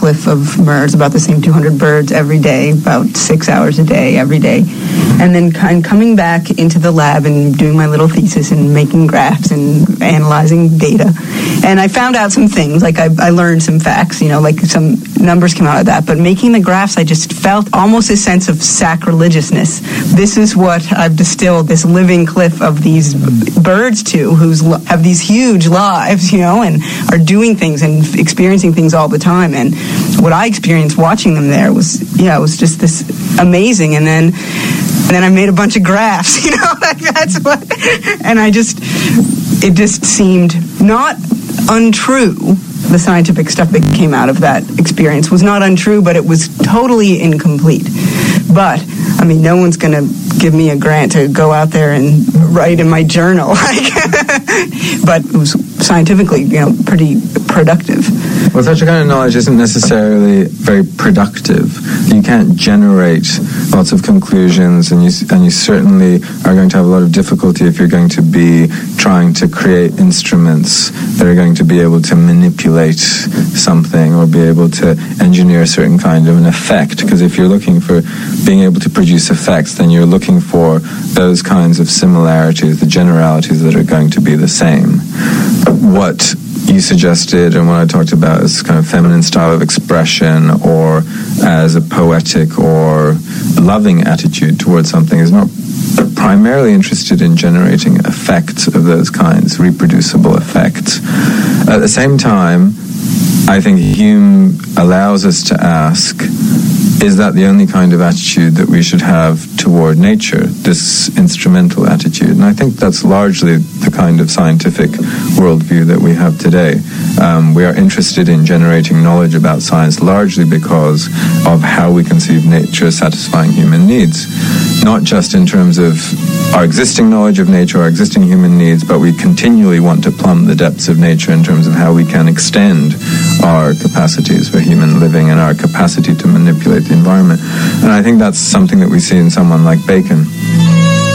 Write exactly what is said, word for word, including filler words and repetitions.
cliff of birds, about the same two hundred birds every day, about six hours a day, every day. And then kind of coming back into the lab and doing my little thesis and making graphs and analyzing data. And I found out some things, like I, I learned some facts, you know, like some numbers came out of that. But making the graphs, I just felt almost a sense of sacrilegiousness. This is what I've distilled this living cliff of these birds to, who's have these huge lives, you know, and are doing things and experiencing things all the time. And what I experienced watching them there was, yeah, it was just this amazing. And then, and then I made a bunch of graphs, you know, like that's what, and I just, it just seemed not untrue. The scientific stuff that came out of that experience was not untrue, but it was totally incomplete. But, I mean, no one's going to give me a grant to go out there and write in my journal. Like, but it was scientifically, you know, pretty productive. Well, such a kind of knowledge isn't necessarily very productive. You can't generate lots of conclusions, and you and you certainly are going to have a lot of difficulty if you're going to be trying to create instruments that are going to be able to manipulate something or be able to engineer a certain kind of an effect. Because if you're looking for being able to produce effects, then you're looking for those kinds of similarities, the generalities that are going to be the same. What you suggested and what I talked about as kind of feminine style of expression or as a poetic or loving attitude towards something is not primarily interested in generating effects of those kinds, reproducible effects. At the same time, I think Hume allows us to ask, is that the only kind of attitude that we should have toward nature, this instrumental attitude? And I think that's largely the kind of scientific worldview that we have today. Um, we are interested in generating knowledge about science largely because of how we conceive nature satisfying human needs, not just in terms of our existing knowledge of nature, our existing human needs, but we continually want to plumb the depths of nature in terms of how we can extend our capacities for human living and our capacity to manipulate the environment. And I think that's something that we see in someone like Bacon.